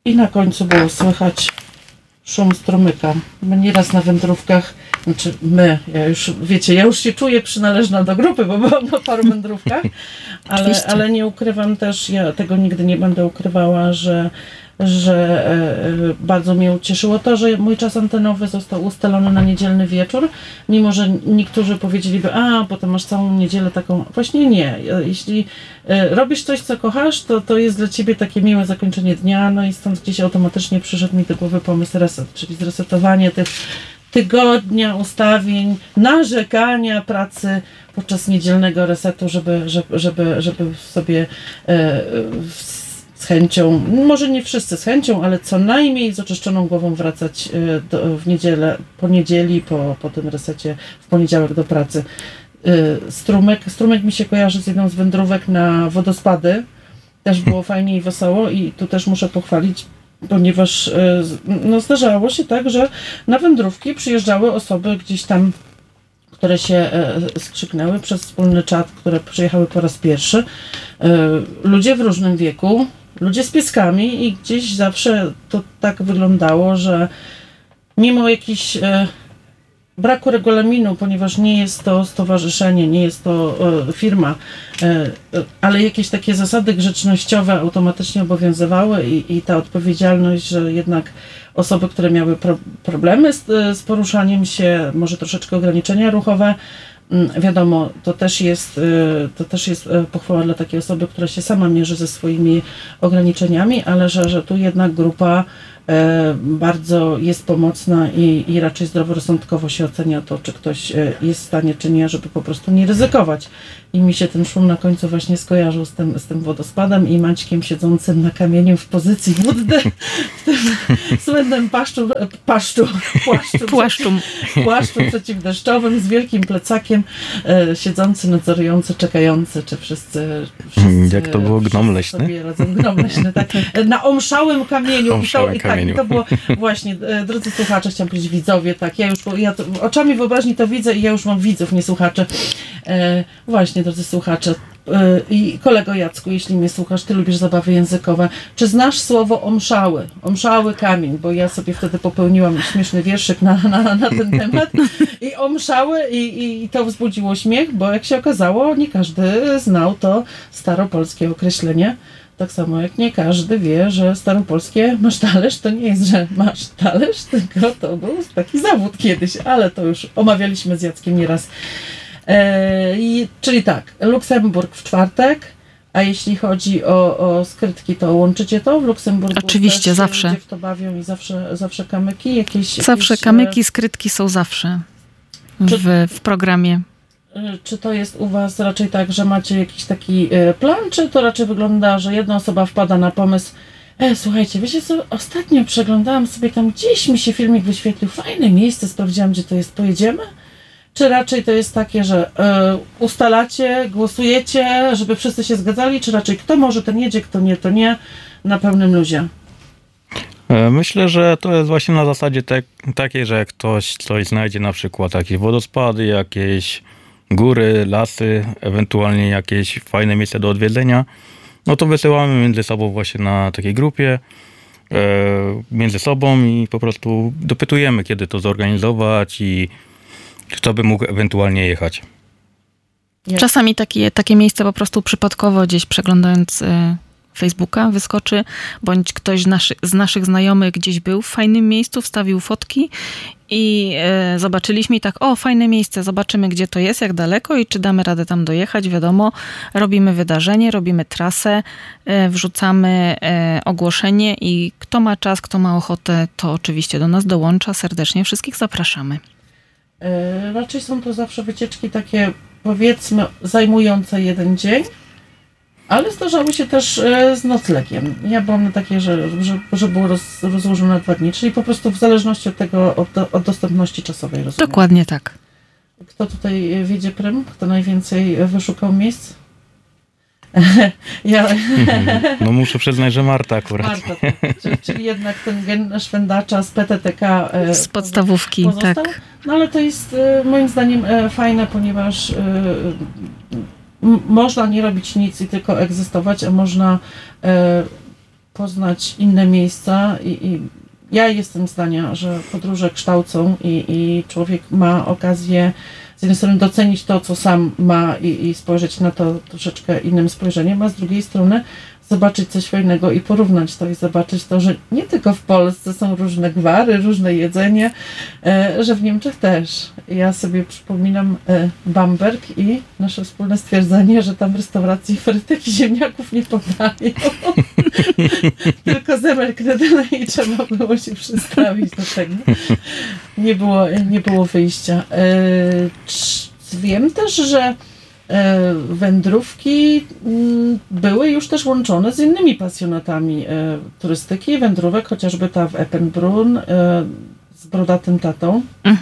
I na końcu było słychać szum strumyka. My nieraz na wędrówkach, ja już się czuję przynależna do grupy, bo byłam na paru wędrówkach, ale nie ukrywam też, ja tego nigdy nie będę ukrywała, że bardzo mnie ucieszyło to, że mój czas antenowy został ustalony na niedzielny wieczór, mimo że niektórzy powiedzieliby, potem masz całą niedzielę taką. Właśnie nie. Jeśli robisz coś, co kochasz, to jest dla ciebie takie miłe zakończenie dnia, no i stąd gdzieś automatycznie przyszedł mi do głowy pomysł reset, czyli zresetowanie tych tygodnia, ustawień, narzekania, pracy podczas niedzielnego resetu, żeby sobie z chęcią, może nie wszyscy z chęcią, ale co najmniej z oczyszczoną głową wracać w niedzielę, po niedzieli, po tym resecie w poniedziałek do pracy. Strumyk mi się kojarzy z jedną z wędrówek na wodospady. Też było fajnie i wesoło i tu też muszę pochwalić, ponieważ zdarzało się tak, że na wędrówki przyjeżdżały osoby gdzieś tam, które się skrzyknęły przez wspólny czat, które przyjechały po raz pierwszy. Ludzie w różnym wieku, ludzie z pieskami i gdzieś zawsze to tak wyglądało, że mimo jakichś braku regulaminu, ponieważ nie jest to stowarzyszenie, nie jest to firma, ale jakieś takie zasady grzecznościowe automatycznie obowiązywały i ta odpowiedzialność, że jednak osoby, które miały problemy z poruszaniem się, może troszeczkę ograniczenia ruchowe, wiadomo, to też jest pochwała dla takiej osoby, która się sama mierzy ze swoimi ograniczeniami, ale że tu jednak grupa bardzo jest pomocna i raczej zdroworozsądkowo się ocenia to, czy ktoś jest w stanie, czy nie, żeby po prostu nie ryzykować. I mi się ten szum na końcu właśnie skojarzył z tym wodospadem i Maćkiem siedzącym na kamieniu w pozycji Buddy, w tym słynnym płaszczu przeciwdeszczowym z wielkim plecakiem, siedzący, nadzorujący, czekający, czy wszyscy jak to było, gnom leśny? Sobie radzą. Gnom leśny, tak. Na omszałym kamieniu. I to było właśnie, drodzy słuchacze, chciałam powiedzieć widzowie, tak, ja oczami wyobraźni to widzę i ja już mam widzów, nie słuchaczy. Właśnie, drodzy słuchacze, i kolego Jacku, jeśli mnie słuchasz, ty lubisz zabawy językowe, czy znasz słowo omszały? Omszały kamień, bo ja sobie wtedy popełniłam śmieszny wierszyk na ten temat i omszały i to wzbudziło śmiech, bo jak się okazało, nie każdy znał to staropolskie określenie. Tak samo jak nie każdy wie, że staropolskie masz talerz, to nie jest, że masz talerz, tylko to był taki zawód kiedyś, ale to już omawialiśmy z Jackiem nieraz. Czyli tak, Luksemburg w czwartek, a jeśli chodzi o skrytki, to łączycie to w Luksemburgu? Oczywiście, też zawsze. Ludzie w to bawią i zawsze kamyki? Zawsze kamyki, skrytki są zawsze w programie. Czy to jest u was raczej tak, że macie jakiś taki plan, czy to raczej wygląda, że jedna osoba wpada na pomysł, słuchajcie, wiecie co, ostatnio przeglądałam sobie tam, gdzieś mi się filmik wyświetlił, fajne miejsce, sprawdziłam, gdzie to jest, pojedziemy? Czy raczej to jest takie, że ustalacie, głosujecie, żeby wszyscy się zgadzali, czy raczej kto może, ten jedzie, kto nie, to nie, na pełnym luzie? Myślę, że to jest właśnie na zasadzie takiej, że jak ktoś coś znajdzie, na przykład jakieś wodospady, jakieś góry, lasy, ewentualnie jakieś fajne miejsce do odwiedzenia, no to wysyłamy między sobą właśnie na takiej grupie, między sobą i po prostu dopytujemy, kiedy to zorganizować i kto by mógł ewentualnie jechać. Czasami takie miejsce po prostu przypadkowo gdzieś przeglądając Facebooka wyskoczy, bądź ktoś z naszych znajomych gdzieś był w fajnym miejscu, wstawił fotki i zobaczyliśmy i tak, fajne miejsce, zobaczymy gdzie to jest, jak daleko i czy damy radę tam dojechać, wiadomo, robimy wydarzenie, robimy trasę, wrzucamy ogłoszenie i kto ma czas, kto ma ochotę, to oczywiście do nas dołącza, serdecznie wszystkich zapraszamy. Raczej są to zawsze wycieczki takie, powiedzmy, zajmujące jeden dzień, ale zdarzały się też z noclegiem. Ja byłam na takie, że było rozłożone na 2 dni, czyli po prostu w zależności od tego, od dostępności czasowej, rozumiem. Dokładnie tak. Kto tutaj wiedzie prym? Kto najwięcej wyszukał miejsc? No muszę przyznać, że Marta akurat. Marta, czyli jednak ten gen szwendacza z PTTK z podstawówki, pozostał. tak. No ale to jest moim zdaniem fajne, ponieważ można nie robić nic i tylko egzystować, a można poznać inne miejsca i ja jestem zdania, że podróże kształcą i człowiek ma okazję z jednej strony docenić to, co sam ma i spojrzeć na to troszeczkę innym spojrzeniem, a z drugiej strony zobaczyć coś fajnego i porównać to i zobaczyć to, że nie tylko w Polsce są różne gwary, różne jedzenie, że w Niemczech też. Ja sobie przypominam Bamberg i nasze wspólne stwierdzenie, że tam w restauracji frytek i ziemniaków nie podają. Tylko zemelknedele i trzeba było się przystawić do tego. Nie było wyjścia. Wiem też, że wędrówki były już też łączone z innymi pasjonatami turystyki, wędrówek, chociażby ta w Eppenbrunn z brodatym tatą,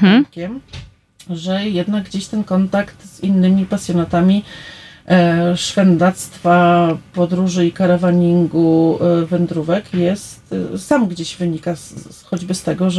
że jednak gdzieś ten kontakt z innymi pasjonatami szwendactwa, podróży i karawaningu, wędrówek jest, sam gdzieś wynika choćby z tego,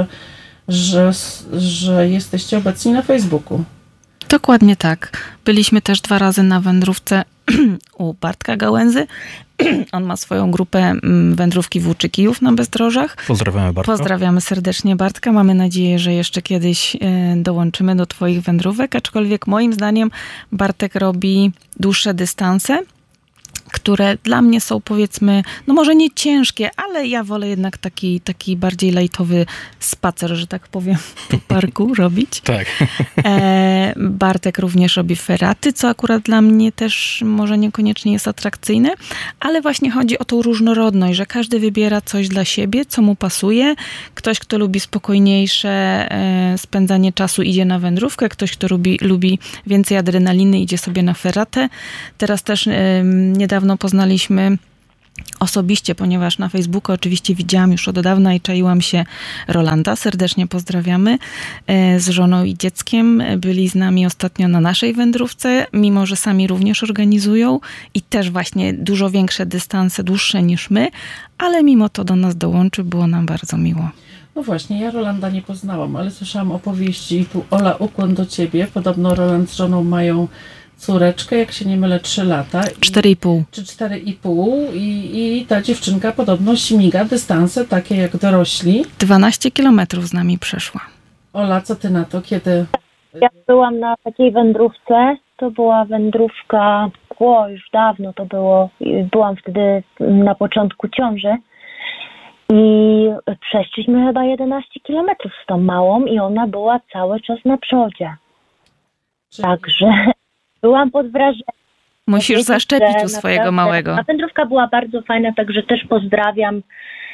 że jesteście obecni na Facebooku. Dokładnie tak. Byliśmy też 2 razy na wędrówce u Bartka Gałęzy. On ma swoją grupę wędrówki Włóczykijów na Bezdrożach. Pozdrawiamy Bartka. Pozdrawiamy serdecznie Bartka. Mamy nadzieję, że jeszcze kiedyś dołączymy do twoich wędrówek, aczkolwiek moim zdaniem Bartek robi dłuższe dystanse, które dla mnie są, powiedzmy, no może nie ciężkie, ale ja wolę jednak taki bardziej lajtowy spacer, że tak powiem, po parku robić. Tak. Bartek również robi feraty, co akurat dla mnie też może niekoniecznie jest atrakcyjne, ale właśnie chodzi o tą różnorodność, że każdy wybiera coś dla siebie, co mu pasuje. Ktoś, kto lubi spokojniejsze spędzanie czasu, idzie na wędrówkę, ktoś, kto lubi więcej adrenaliny, idzie sobie na feratę. Teraz też niedawno poznaliśmy osobiście, ponieważ na Facebooku oczywiście widziałam już od dawna i czaiłam się Rolanda. Serdecznie pozdrawiamy z żoną i dzieckiem. Byli z nami ostatnio na naszej wędrówce, mimo że sami również organizują i też właśnie dużo większe dystanse, dłuższe niż my, ale mimo to do nas dołączy, było nam bardzo miło. No właśnie, ja Rolanda nie poznałam, ale słyszałam opowieści i tu Ola, ukłon do ciebie. Podobno Roland z żoną mają córeczkę, jak się nie mylę, 3 lata. 4,5. Czy 4,5 i ta dziewczynka podobno śmiga dystanse takie jak dorośli. 12 kilometrów z nami przeszła. Ola, co ty na to? Kiedy? Ja byłam na takiej wędrówce. To była wędrówka, już dawno to było. Byłam wtedy na początku ciąży. I przeszliśmy chyba 11 kilometrów z tą małą i ona była cały czas na przodzie. Także byłam pod wrażeniem. Musisz zaszczepić u swojego małego. A wędrówka była bardzo fajna, także też pozdrawiam.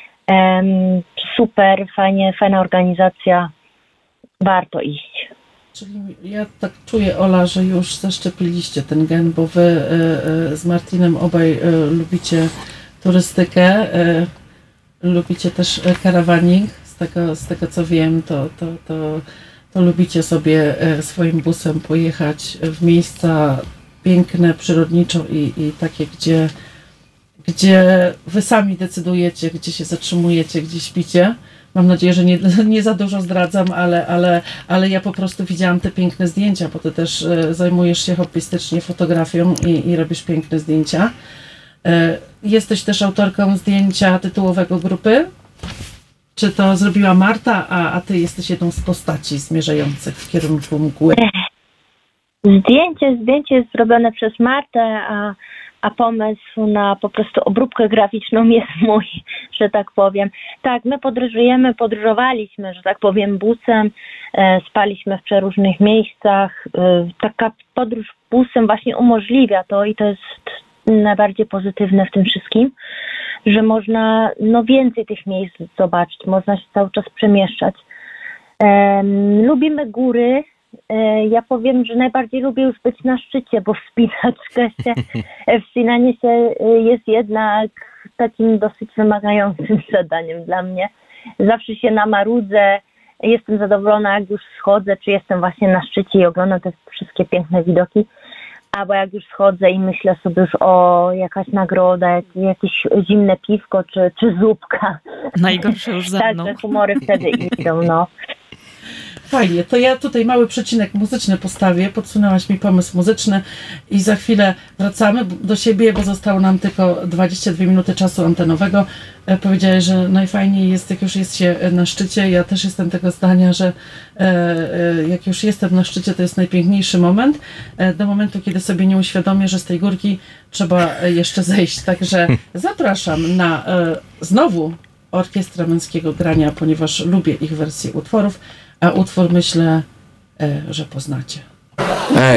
Super, fajna organizacja. Warto iść. Czyli ja tak czuję, Ola, że już zaszczepiliście ten gen, bo wy z Martinem obaj lubicie turystykę, lubicie też karawaning. Z tego co wiem, to lubicie sobie swoim busem pojechać w miejsca piękne, przyrodniczo i takie, gdzie wy sami decydujecie, gdzie się zatrzymujecie, gdzie śpicie. Mam nadzieję, że nie za dużo zdradzam, ale ja po prostu widziałam te piękne zdjęcia, bo ty też zajmujesz się hobbystycznie fotografią i robisz piękne zdjęcia. Jesteś też autorką zdjęcia tytułowego grupy. Czy to zrobiła Marta, a ty jesteś jedną z postaci zmierzających w kierunku mgły? Zdjęcie jest zrobione przez Martę, a pomysł na po prostu obróbkę graficzną jest mój, że tak powiem. Tak, my podróżowaliśmy, że tak powiem, busem, spaliśmy w przeróżnych miejscach. Taka podróż busem właśnie umożliwia to i to jest najbardziej pozytywne w tym wszystkim, że można więcej tych miejsc zobaczyć, można się cały czas przemieszczać. Lubimy góry. Ja powiem, że najbardziej lubię już być na szczycie, bo wspinanie się jest jednak takim dosyć wymagającym zadaniem dla mnie. Zawsze się namarudzę, jestem zadowolona, jak już schodzę, czy jestem właśnie na szczycie i oglądam te wszystkie piękne widoki. Albo jak już schodzę i myślę sobie już o jakaś nagroda, jakieś zimne piwko czy zupka. Najgorsze już za mną. Także humory wtedy idą, Fajnie, to ja tutaj mały przecinek muzyczny postawię, podsunęłaś mi pomysł muzyczny i za chwilę wracamy do siebie, bo zostało nam tylko 22 minuty czasu antenowego. Powiedziałeś, że najfajniej jest, jak już jest się na szczycie. Ja też jestem tego zdania, że jak już jestem na szczycie, to jest najpiękniejszy moment. Do momentu, kiedy sobie nie uświadomię, że z tej górki trzeba jeszcze zejść. Także zapraszam na znowu Orkiestra Męskiego Grania, ponieważ lubię ich wersję utworów, a utwór myślę, że poznacie.